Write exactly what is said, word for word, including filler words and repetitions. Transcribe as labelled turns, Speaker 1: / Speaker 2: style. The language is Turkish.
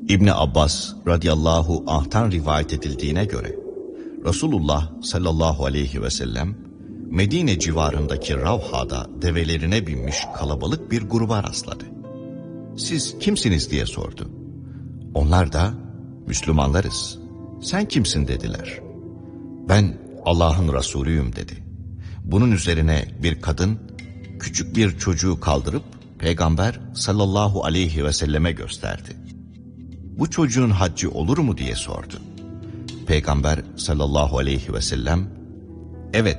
Speaker 1: İbni Abbas radıyallahu anh'tan rivayet edildiğine göre Resulullah sallallahu aleyhi ve sellem Medine civarındaki Ravha'da develerine binmiş kalabalık bir gruba rastladı. Siz kimsiniz diye sordu. Onlar da Müslümanlarız. Sen kimsin dediler. Ben Allah'ın Resulüyüm dedi. Bunun üzerine bir kadın küçük bir çocuğu kaldırıp Peygamber sallallahu aleyhi ve selleme gösterdi. Bu çocuğun haccı olur mu diye sordu. Peygamber sallallahu aleyhi ve sellem evet